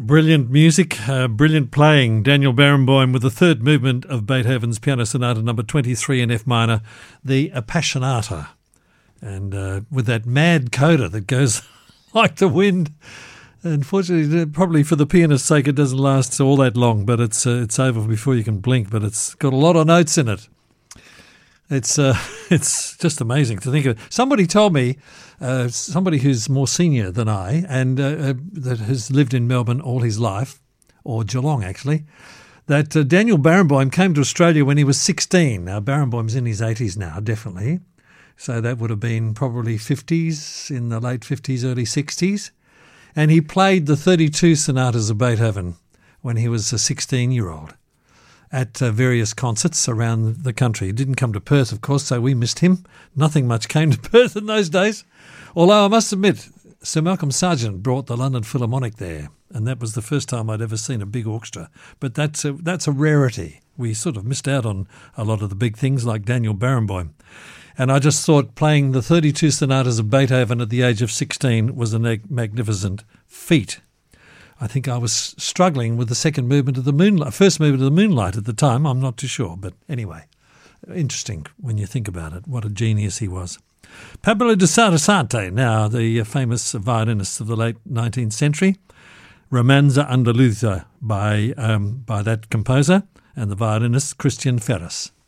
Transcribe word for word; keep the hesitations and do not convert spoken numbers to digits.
Brilliant music, uh, brilliant playing. Daniel Barenboim with the third movement of Beethoven's Piano Sonata number twenty-three in F minor, the Appassionata. And uh, with that mad coda that goes like the wind. Unfortunately, probably for the pianist's sake, it doesn't last all that long, but it's uh, it's over before you can blink, but it's got a lot of notes in it. It's uh, it's just amazing to think of. Somebody told me, uh, somebody who's more senior than I and uh, uh, that has lived in Melbourne all his life, or Geelong actually, that uh, Daniel Barenboim came to Australia when he was sixteen. Now, Barenboim's in his eighties now, definitely. So that would have been probably fifties, in the late fifties, early sixties. And he played the thirty-two sonatas of Beethoven when he was a sixteen-year-old at uh, various concerts around the country. He didn't come to Perth, of course, so we missed him. Nothing much came to Perth in those days. Although I must admit, Sir Malcolm Sargent brought the London Philharmonic there, and that was the first time I'd ever seen a big orchestra. But that's a, that's a rarity. We sort of missed out on a lot of the big things like Daniel Barenboim. And I just thought playing the thirty-two sonatas of Beethoven at the age of sixteen was a magnificent feat. I think I was struggling with the second movement of the Moonlight, first movement of the Moonlight at the time. I'm not too sure, but anyway, interesting when you think about it. What a genius he was. Pablo de Sarasate, now the famous violinist of the late nineteenth century. Romanza Andaluza by um, by that composer and the violinist Christian Ferris.